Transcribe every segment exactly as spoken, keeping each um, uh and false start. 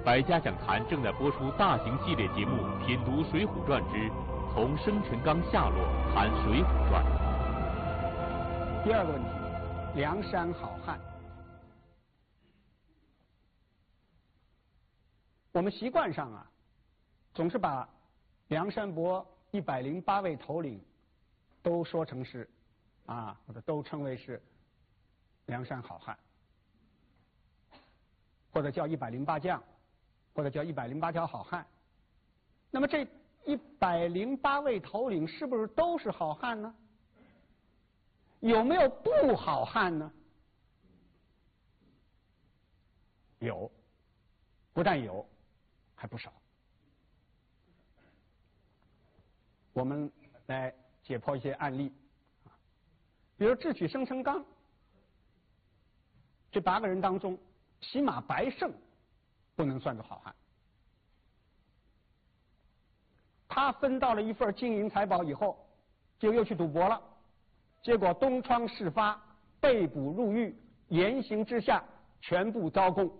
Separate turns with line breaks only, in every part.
百家讲坛正在播出大型系列节目《品读水浒传之从生辰纲下落谈水浒传》。
第二个问题，梁山好汉。我们习惯上啊，总是把梁山伯一百零八位头领都说成是啊，或者都称为是梁山好汉，或者叫一百零八将，或者叫一百零八条好汉。那么这一百零八位头领是不是都是好汉呢？有没有不好汉呢？有，不但有，还不少。我们来解剖一些案例，比如智取生辰纲，这八个人当中，起码白胜不能算作好汉。他分到了一份金银财宝以后，就又去赌博了，结果东窗事发，被捕入狱，严刑之下，全部招供。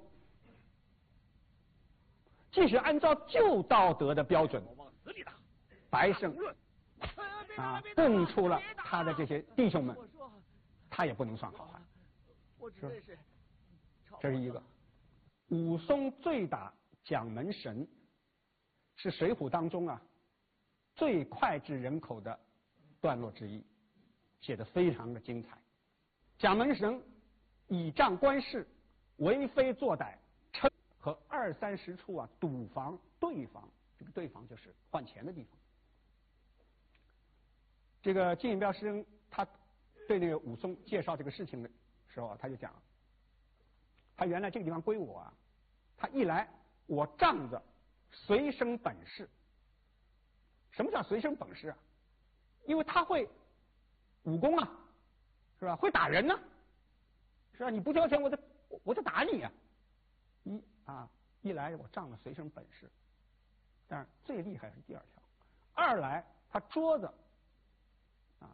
即使按照旧道德的标准，白胜啊供出了他的这些弟兄们，他也不能算好汉。是，这是一个。武松醉打蒋门神，是水浒当中啊最脍炙人口的段落之一，写得非常的精彩。蒋门神倚仗官势，为非作歹，称和二三十处啊赌房、对房，这个对房就是换钱的地方。这个金引彪师兄他对那个武松介绍这个事情的时候啊，他就讲，他原来这个地方归我啊，他一来我仗着随身本事。什么叫随身本事啊？因为他会武功啊，是吧？会打人呢、啊，是吧？你不交钱，我就我就打你啊！一啊，一来我仗着随身本事，但是最厉害是第二条。二来他桌子啊，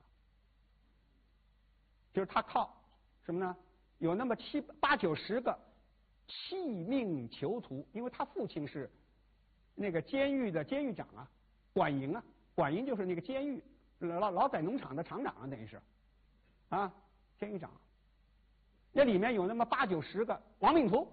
就是他靠什么呢？有那么七八九十个弃命囚徒，因为他父亲是那个监狱的监狱长啊。管营啊，管营就是那个监狱老老宰农场的厂长啊，等于是啊，监狱长。那里面有那么八九十个亡命徒，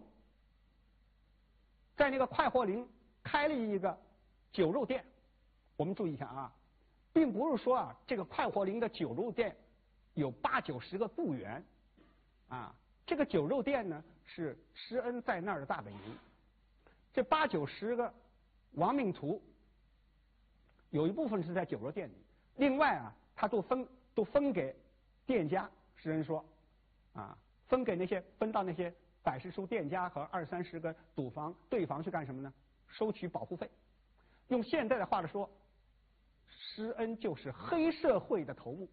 在那个快活林开了一个酒肉店。我们注意一下啊，并不是说啊，这个快活林的酒肉店有八九十个雇员啊，这个酒肉店呢是施恩在那儿的大本营。这八九十个亡命徒。有一部分是在酒肉店里，另外啊，他都分都分给店家。施恩说，啊，分给那些分到那些百十处店家和二三十个赌房、对房去干什么呢？收取保护费。用现在的话来说，施恩就是黑社会的头目。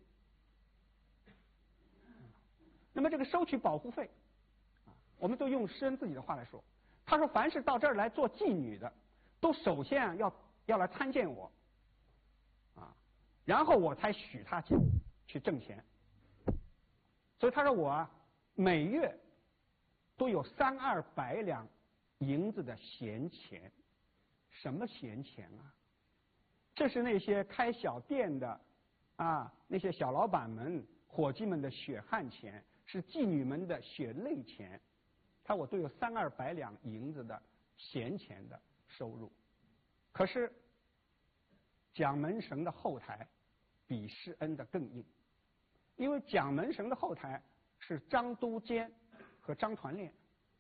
那么这个收取保护费，啊，我们都用施恩自己的话来说，他说，凡是到这儿来做妓女的，都首先啊要要来参见我。啊，然后我才许他钱去挣钱，所以他说我啊每月都有三二百两银子的闲钱。什么闲钱啊？这是那些开小店的啊，那些小老板们、伙计们的血汗钱，是妓女们的血泪钱。他我都有三二百两银子的闲钱的收入，可是。蒋门神的后台比施恩的更硬，因为蒋门神的后台是张都监和张团练。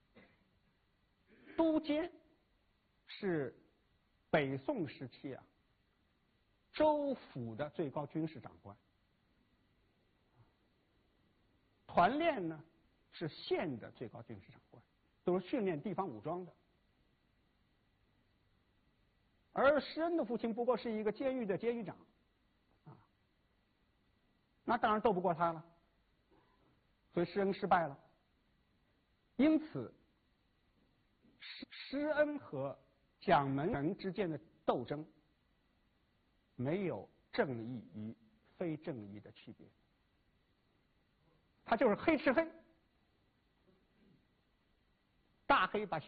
都监是北宋时期啊州府的最高军事长官，团练呢是县的最高军事长官，都是训练地方武装的。而施恩的父亲不过是一个监狱的监狱长，啊，那当然斗不过他了，所以施恩失败了。因此，施施恩和蒋门神之间的斗争，没有正义与非正义的区别，他就是黑吃黑，大黑把